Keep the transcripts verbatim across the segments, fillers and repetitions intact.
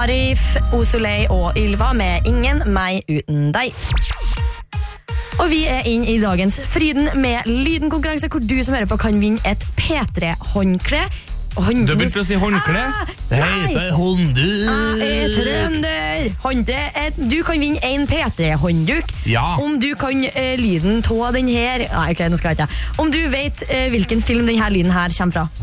Arif, Osoleil og Ylva med Ingen meg uten deg. Og vi er inn i dagens Fryden med lyden-konkurranse, hvor du som hører på kan vinne et P tre-håndkle. Hånd... Du begynte å si håndkle. Ah, det heter håndduk. Jeg er trønder. Håndte, du kan vinne en P tre-håndduk. Ja. Om du kan uh, lyden av den her. Nei, ok, nå skal jeg ikke. Om du vet uh, hvilken film den her lyden her kommer fra.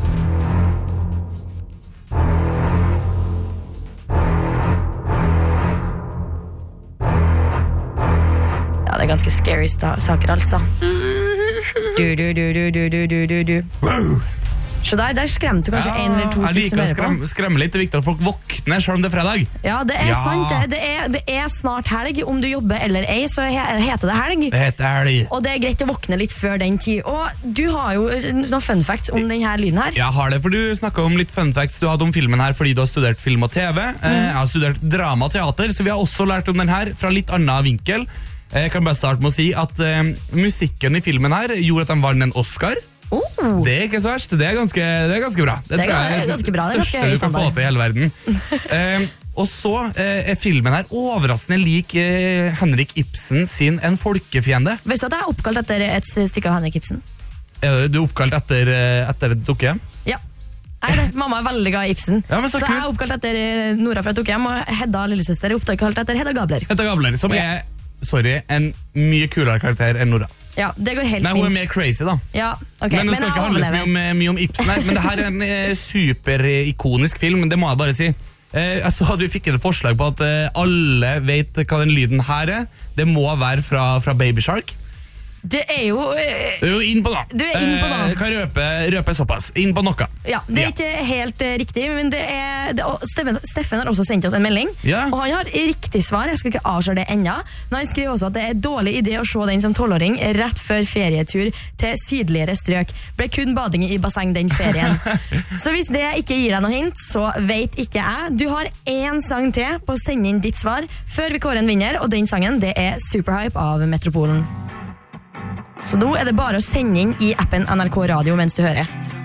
Ja, det er ganske scary saker, altså. Du, du, du, du, du, du, du, du, du. Så der, der skremte du kanskje ja, en eller to stykker som hører skrem, på. Skremme litt, det er viktig at folk våkner selv om det er fredag. Ja, det er ja. sant. Det, det, er, det er snart helg. Om du jobber eller ei, så heter det helg. Det heter helg. Og det er greit å våkne litt før den tid. Og du har jo noen fun facts om denne lyden her. Jeg har det, for du snakket om litt fun facts du hadde om filmen her fordi du har studert film og TV. Mm. Jeg har studert drama og teater, så vi har også lært om den her fra litt annen vinkel. Jeg kan bare starte med å si at uh, musikken i filmen her gjorde at de vant en Oscar. Oh. Det er ikke så verst, det er ganske, det er ganske bra. Det, det er, er ganske bra, det er største du kan få til i hele verden. um, Og så uh, er filmen her overraskende lik uh, Henrik Ibsen sin En folkefiende. Visste du at jeg er oppkalt etter et stykke av Henrik Ibsen? Er du oppkalt etter, uh, etter et dukkehjem? Ja. Nei, det. Mamma er veldig glad i Ibsen. Ja, så, så jeg er oppkalt etter Nora fra et dukkehjem, og Hedda, lillesøster, er oppkalt etter Hedda Gabler. Hedda Gabler, som ja. er, sorry, en mye kulere karakter enn Nora. Ja, det går helt Nei, hun er fint. mer crazy da. Ja, okay. Men det skal Men ikke handle så mye om, mye om Ibsen her, men det her er en eh, super-ikonisk film, det må jeg bare si. Eh, jeg så hadde vi fikk et forslag på at eh, alle vet hva den lyden her er. Det må være fra, fra Baby Shark. Det er jo øh, Du er jo inn på da. Du er inn på da. Eh, kan røpe, røpe såpass. Inn på noe. Ja, det er ja. ikke helt uh, riktig, men det er, det, Steffen, Steffen har også sendt oss en melding, ja. og han har riktig svar. Jeg skal ikke avsløre det enda, men han skriver også at det er dårlig idé å se den som tolvåring rett før ferietur til sydligere strøk. Ble kun bading i basseng den ferien. Så hvis det ikke gir deg noe hint, så vet ikke jeg. Du har en sang til på å sende inn ditt svar før vi kårer en vinner, og den sangen det er Superhype av Metropolen. Så nå er det bare å sende inn i appen N R K Radio mens du hører.